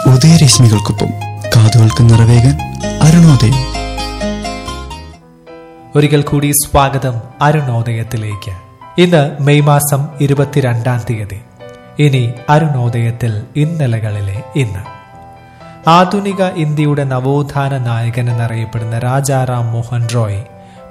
ഉദയരശ്മികൾക്കൊപ്പം കാതുകൾക്ക് നിറവേകാൻ അരുണോദയം. ഒരിക്കൽ കൂടി സ്വാഗതം അരുണോദയത്തിലേക്ക്. ഇന്ന് മെയ് മാസം 22 ഇനി അരുണോദയത്തിൽ ഇന്നലകളിലെ ഇന്ന്. ആധുനിക ഇന്ത്യയുടെ നവോത്ഥാന നായകൻ എന്നറിയപ്പെടുന്ന രാജാറാം മോഹൻ റോയ്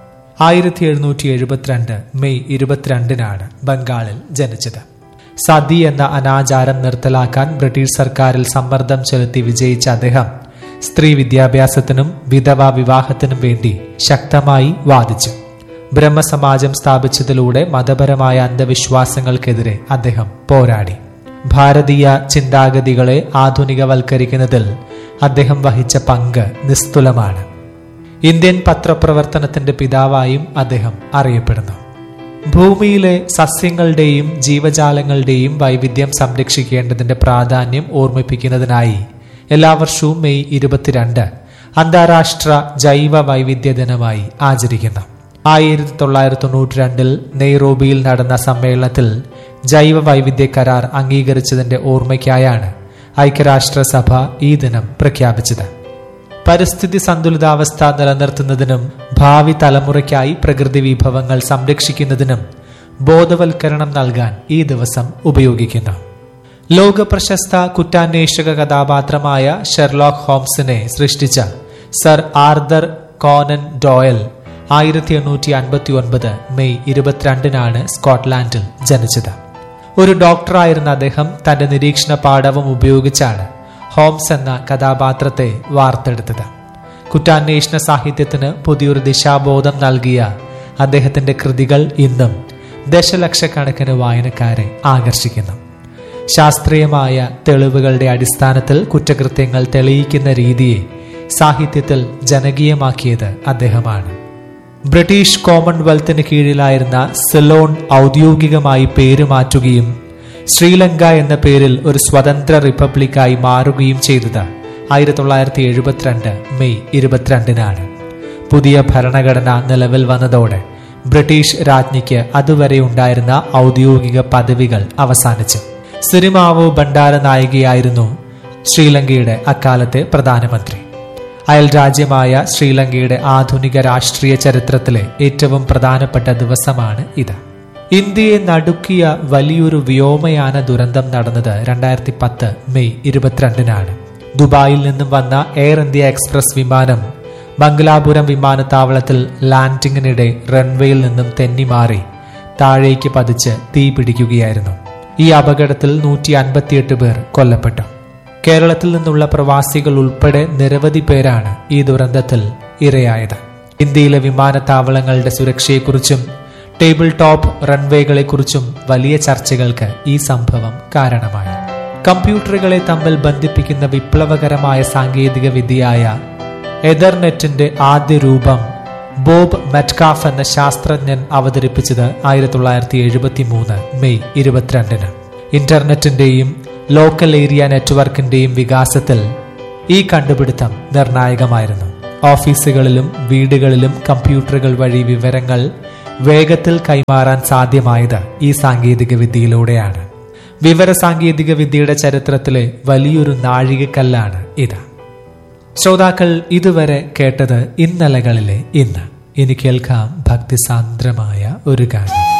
1772 മെയ് 22 ബംഗാളിൽ ജനിച്ചത്. സതി എന്ന അനാചാരം നിർത്തലാക്കാൻ ബ്രിട്ടീഷ് സർക്കാരിൽ സമ്മർദ്ദം ചെലുത്തി വിജയിച്ച അദ്ദേഹം സ്ത്രീ വിദ്യാഭ്യാസത്തിനും വിധവാ വിവാഹത്തിനും വേണ്ടി ശക്തമായി വാദിച്ചു. ബ്രഹ്മസമാജം സ്ഥാപിച്ചതിലൂടെ മതപരമായ അന്ധവിശ്വാസങ്ങൾക്കെതിരെ അദ്ദേഹം പോരാടി. ഭാരതീയ ചിന്താഗതികളെ ആധുനികവൽക്കരിക്കുന്നതിൽ അദ്ദേഹം വഹിച്ച പങ്ക് നിസ്തുലമാണ്. ഇന്ത്യൻ പത്രപ്രവർത്തനത്തിന്റെ പിതാവായും അദ്ദേഹം അറിയപ്പെടുന്നു. ഭൂമിയിലെ സസ്യങ്ങളുടെയും ജീവജാലങ്ങളുടെയും വൈവിധ്യം സംരക്ഷിക്കേണ്ടതിന്റെ പ്രാധാന്യം ഓർമ്മിപ്പിക്കുന്നതിനായി എല്ലാ വർഷവും മെയ് 22 അന്താരാഷ്ട്ര ജൈവ വൈവിധ്യ ദിനമായി ആചരിക്കുന്നു. 1992 നെയ്റോബിയിൽ നടന്ന സമ്മേളനത്തിൽ ജൈവ വൈവിധ്യ കരാർ അംഗീകരിച്ചതിന്റെ ഓർമ്മയ്ക്കായാണ് ഐക്യരാഷ്ട്രസഭ ഈ ദിനം പ്രഖ്യാപിച്ചത്. പരിസ്ഥിതി സന്തുലിതാവസ്ഥ നിലനിർത്തുന്നതിനും ഭാവി തലമുറയ്ക്കായി പ്രകൃതി വിഭവങ്ങൾ സംരക്ഷിക്കുന്നതിനും ബോധവൽക്കരണം നൽകാൻ ഈ ദിവസം ഉപയോഗിക്കുന്നു. ലോക പ്രശസ്ത കുറ്റാന്വേഷക കഥാപാത്രമായ ഷെർലോക്ക് ഹോംസിനെ സൃഷ്ടിച്ച സർ ആർതർ കോനൻ ഡോയൽ 1859 മെയ് 22 സ്കോട്ട്ലാൻഡിൽ ജനിച്ചത്. ഒരു ഡോക്ടറായിരുന്ന അദ്ദേഹം തന്റെ നിരീക്ഷണ പാടവം ഉപയോഗിച്ചാണ് ഹോംസ് എന്ന കഥാപാത്രത്തെ വാർത്തെടുത്തത്. കുറ്റാന്വേഷണ സാഹിത്യത്തിന് പുതിയൊരു ദിശാബോധം നൽകിയ അദ്ദേഹത്തിന്റെ കൃതികൾ ഇന്നും ദശലക്ഷക്കണക്കിന് വായനക്കാരെ ആകർഷിക്കുന്നു. ശാസ്ത്രീയമായ തെളിവുകളുടെ അടിസ്ഥാനത്തിൽ കുറ്റകൃത്യങ്ങൾ തെളിയിക്കുന്ന രീതിയെ സാഹിത്യത്തിൽ ജനകീയമാക്കിയത് അദ്ദേഹമാണ്. ബ്രിട്ടീഷ് കോമൺവെൽത്തിന് കീഴിലായിരുന്ന സിലോൺ ഔദ്യോഗികമായി പേരുമാറ്റുകയും ശ്രീലങ്ക എന്ന പേരിൽ ഒരു സ്വതന്ത്ര റിപ്പബ്ലിക്കായി മാറുകയും ചെയ്തത് 1972 മെയ് 22 പുതിയ ഭരണഘടന നിലവിൽ വന്നതോടെ ബ്രിട്ടീഷ് രാജ്ഞിക്ക് അതുവരെ ഉണ്ടായിരുന്ന ഔദ്യോഗിക പദവികൾ അവസാനിച്ചു. സിരിമാവോ ബണ്ടാര നായികയായിരുന്നു ശ്രീലങ്കയുടെ അക്കാലത്തെ പ്രധാനമന്ത്രി. അയൽ രാജ്യമായ ശ്രീലങ്കയുടെ ആധുനിക രാഷ്ട്രീയ ചരിത്രത്തിലെ ഏറ്റവും പ്രധാനപ്പെട്ട ദിവസമാണ് ഇത്. ഇന്ത്യയെ നടുക്കിയ വലിയൊരു വ്യോമയാന ദുരന്തം നടന്നത് 2010 മെയ് 22 ദുബായിൽ നിന്നും വന്ന എയർ ഇന്ത്യ എക്സ്പ്രസ് വിമാനം മംഗലാപുരം വിമാനത്താവളത്തിൽ ലാൻഡിങ്ങിനിടെ റൺവേയിൽ നിന്നും തെന്നിമാറി താഴേക്ക് പതിച്ച് തീ പിടിക്കുകയായിരുന്നു. ഈ അപകടത്തിൽ 158 പേർ കൊല്ലപ്പെട്ടു. കേരളത്തിൽ നിന്നുള്ള പ്രവാസികൾ ഉൾപ്പെടെ നിരവധി പേരാണ് ഈ ദുരന്തത്തിൽ ഇരയായത്. ഇന്ത്യയിലെ വിമാനത്താവളങ്ങളുടെ സുരക്ഷയെക്കുറിച്ചും ടേബിൾ ടോപ്പ് റൺവേകളെക്കുറിച്ചും വലിയ ചർച്ചകൾക്ക് ഈ സംഭവം കാരണമായി. കമ്പ്യൂട്ടറുകളെ തമ്മിൽ ബന്ധിപ്പിക്കുന്ന വിപ്ലവകരമായ സാങ്കേതിക വിദ്യയായ എഥർനെറ്റിന്റെ ആദ്യ രൂപം ബോബ് മെറ്റ്കാഫ് എന്ന ശാസ്ത്രജ്ഞൻ അവതരിപ്പിച്ചത് 1973 മെയ് 22 ഇന്റർനെറ്റിന്റെയും ലോക്കൽ ഏരിയ നെറ്റ്വർക്കിന്റെയും വികാസത്തിൽ ഈ കണ്ടുപിടുത്തം നിർണായകമായിരുന്നു. ഓഫീസുകളിലും വീടുകളിലും കമ്പ്യൂട്ടറുകൾ വഴി വിവരങ്ങൾ വേഗത്തിൽ കൈമാറാൻ സാധ്യമായത് ഈ സാങ്കേതിക വിദ്യയിലൂടെയാണ്. വിവര സാങ്കേതിക വിദ്യയുടെ ചരിത്രത്തിലെ വലിയൊരു നാഴികക്കല്ലാണ് ഇത്. ശ്രോതാക്കൾ ഇതുവരെ കേട്ടത് ഇന്നലകളിലെ ഇന്ന്. ഇനി കേൾക്കാം ഭക്തിസാന്ദ്രമായ ഒരു ഗാനം.